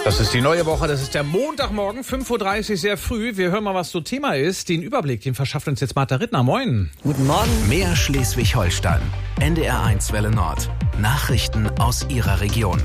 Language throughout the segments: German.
Das ist die neue Woche, das ist der Montagmorgen, 5.30 Uhr, sehr früh. Wir hören mal, was so Thema ist. Den Überblick, den verschafft uns jetzt Martha Rittner. Moin. Guten Morgen. Mehr Schleswig-Holstein. NDR1 Welle Nord. Nachrichten aus Ihrer Region.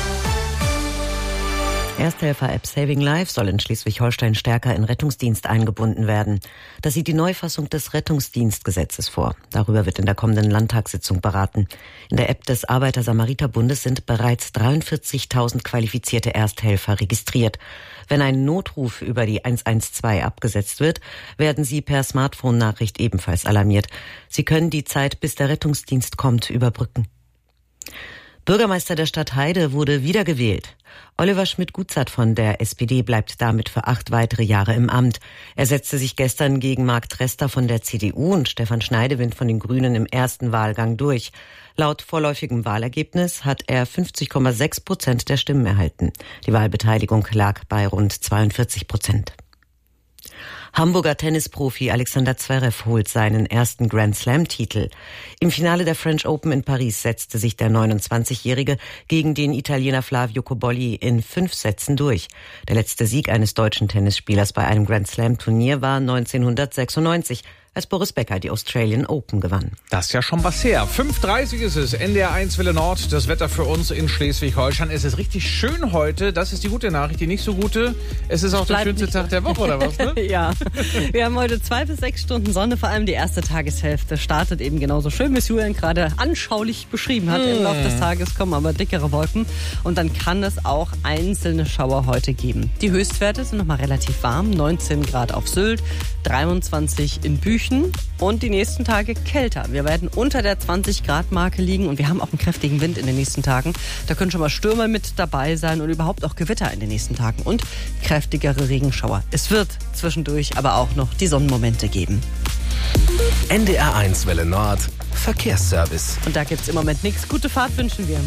Ersthelfer-App Saving Life soll in Schleswig-Holstein stärker in Rettungsdienst eingebunden werden. Das sieht die Neufassung des Rettungsdienstgesetzes vor. Darüber wird in der kommenden Landtagssitzung beraten. In der App des Arbeiter-Samariter-Bundes sind bereits 43.000 qualifizierte Ersthelfer registriert. Wenn ein Notruf über die 112 abgesetzt wird, werden sie per Smartphone-Nachricht ebenfalls alarmiert. Sie können die Zeit, bis der Rettungsdienst kommt, überbrücken. Bürgermeister der Stadt Heide wurde wiedergewählt. Oliver Schmidt-Gutzert von der SPD bleibt damit für 8 weitere Jahre im Amt. Er setzte sich gestern gegen Marc Trester von der CDU und Stefan Schneidewind von den Grünen im ersten Wahlgang durch. Laut vorläufigem Wahlergebnis hat er 50,6% der Stimmen erhalten. Die Wahlbeteiligung lag bei rund 42%. Hamburger Tennisprofi Alexander Zverev holt seinen ersten Grand-Slam-Titel. Im Finale der French Open in Paris setzte sich der 29-Jährige gegen den Italiener Flavio Cobolli in 5 Sätzen durch. Der letzte Sieg eines deutschen Tennisspielers bei einem Grand-Slam-Turnier war 1996, als Boris Becker die Australian Open gewann. Das ist ja schon was her. 5.30 Uhr ist es, NDR1 Welle Nord, das Wetter für uns in Schleswig-Holstein. Es ist richtig schön heute, das ist die gute Nachricht. Die nicht so gute, es ist auch der schönste Tag der Woche, oder was? Ne? Ja, wir haben heute 2 bis 6 Stunden Sonne, vor allem die erste Tageshälfte startet eben genauso schön, wie es Julian gerade anschaulich beschrieben hat. Im Laufe des Tages kommen aber dickere Wolken und dann kann es auch einzelne Schauer heute geben. Die Höchstwerte sind nochmal relativ warm, 19 Grad auf Sylt, 23 in Büchen und die nächsten Tage kälter. Wir werden unter der 20-Grad-Marke liegen und wir haben auch einen kräftigen Wind in den nächsten Tagen. Da können schon mal Stürme mit dabei sein und überhaupt auch Gewitter in den nächsten Tagen und kräftigere Regenschauer. Es wird zwischendurch aber auch noch die Sonnenmomente geben. NDR1 Welle Nord. Verkehrsservice. Und da gibt's im Moment nichts. Gute Fahrt wünschen wir.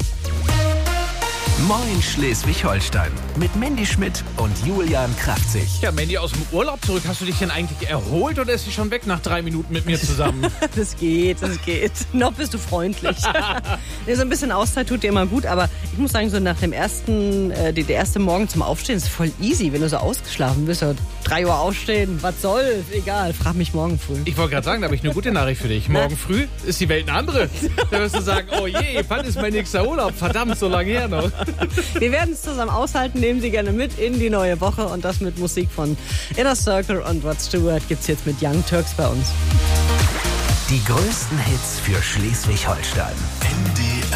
Moin Schleswig-Holstein. Mit Mandy Schmidt und Julian Kraftzig. Ja, Mandy, aus dem Urlaub zurück. Hast du dich denn eigentlich erholt oder ist sie schon weg nach 3 Minuten mit mir zusammen? Das geht. Noch bist du freundlich. So ein bisschen Auszeit tut dir immer gut, aber ich muss sagen, so nach dem der erste Morgen zum Aufstehen ist voll easy, wenn du so ausgeschlafen bist. 3 Uhr aufstehen, was soll's, egal, frag mich morgen früh. Ich wollte gerade sagen, da habe ich eine gute Nachricht für dich. Morgen früh ist die Welt eine andere. Da wirst du sagen, oh je, wann ist mein nächster Urlaub? Verdammt, so lange her noch. Wir werden es zusammen aushalten, nehmen Sie gerne mit in die neue Woche und das mit Musik von Inner Circle und Rod Stewart gibt's jetzt mit Young Turks bei uns. Die größten Hits für Schleswig-Holstein. NDR